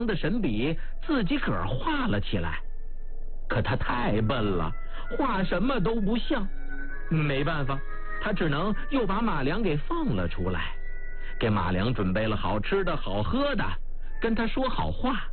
的神笔自己个儿画了起来。可他太笨了，画什么都不像。没办法，他只能又把马良给放了出来，给马良准备了好吃的好喝的，跟他说好话。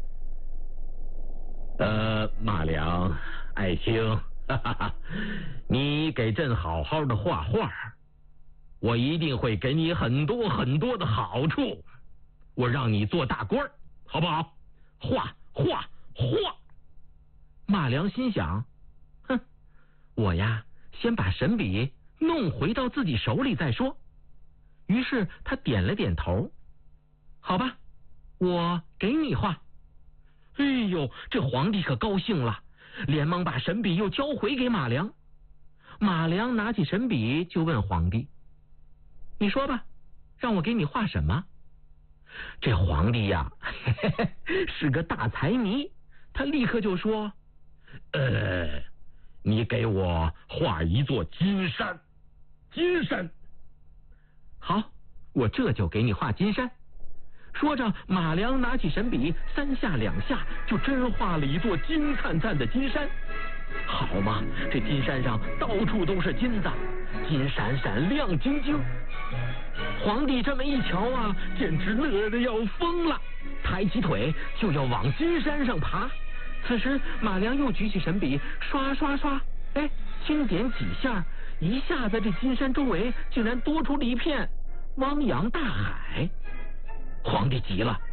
马良，爱卿，哈哈哈，你给朕好好的画画，我一定会给你很多很多的好处。我让你做大官，好不好？画画画！马良心想，哼，我呀，先把神笔弄回到自己手里再说。于是他点了点头，好吧，我给你画。哎呦，这皇帝可高兴了，连忙把神笔又交回给马良。马良拿起神笔就问皇帝：“你说吧，让我给你画什么？”这皇帝呀，是个大财迷，他立刻就说：“你给我画一座金山，金山。”好，我这就给你画金山。说着，马良拿起神笔，三下两下就真画了一座金灿灿的金山。好嘛，这金山上到处都是金子，金闪闪亮晶晶。皇帝这么一瞧啊，简直乐得要疯了，抬起腿就要往金山上爬。此时马良又举起神笔，刷刷刷，轻点几下，一下子这金山周围竟然多出了一片汪洋大海。皇帝急了，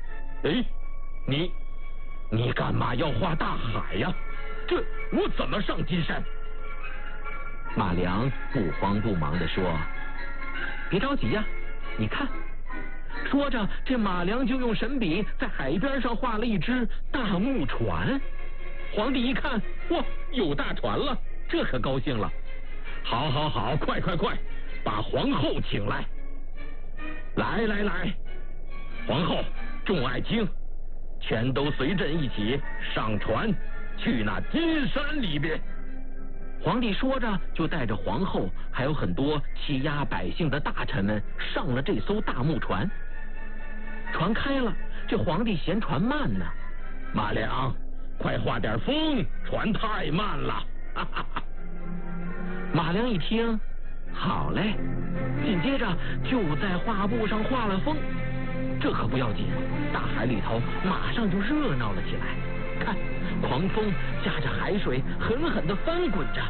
你干嘛要画大海呀？这我怎么上金山？马良不慌不忙地说：“别着急呀，你看。”说着，这马良就用神笔在海边上画了一只大木船。皇帝一看，哇，有大船了，这可高兴了。好，快，把皇后请来。来，皇后、众爱卿，全都随朕一起上船，去那金山里边。皇帝说着，就带着皇后还有很多欺压百姓的大臣们上了这艘大木船。船开了，这皇帝嫌船慢呢，马良，快画点风，船太慢了。哈哈哈。马良一听，好嘞，紧接着就在画布上画了风。这可不要紧，大海里头马上就热闹了起来。看，狂风夹着海水狠狠地翻滚着，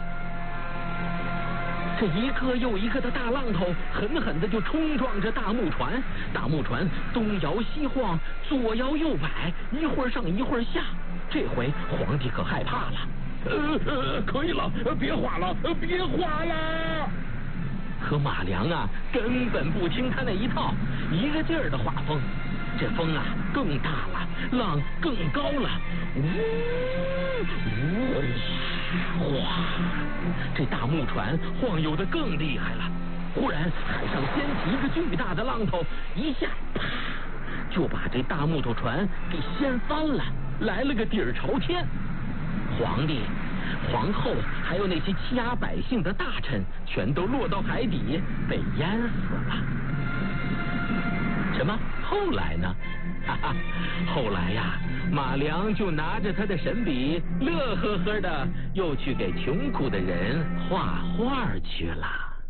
这一个又一个的大浪头狠狠地就冲撞着大木船，大木船东摇西晃，左摇右摆，一会儿上一会儿下。这回皇帝可害怕了，可以了，别画了。可马良啊，根本不听他那一套，一个劲儿的画风。这风啊更大了，浪更高了，哗！这大木船晃悠得更厉害了。忽然海上掀起一个巨大的浪头，一下啪就把这大木头船给掀翻了，来了个底儿朝天。皇帝、皇后还有那些欺压百姓的大臣全都落到海底，被淹死了。什么？后来呢？哈哈，后来呀，马良就拿着他的神笔，乐呵呵的又去给穷苦的人画画去了。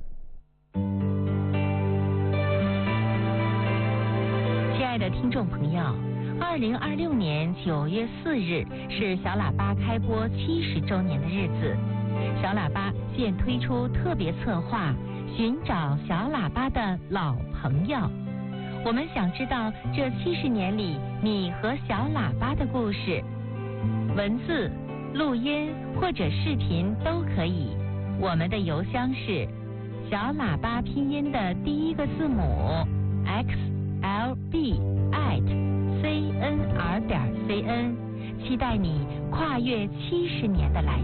亲爱的听众朋友，2026年9月4日是小喇叭开播70周年的日子，小喇叭现推出特别策划，寻找小喇叭的老朋友。我们想知道这70年里你和小喇叭的故事，文字、录音或者视频都可以。我们的邮箱是小喇叭拼音的第一个字母 xlb@cnr.cn， 期待你跨越70年的来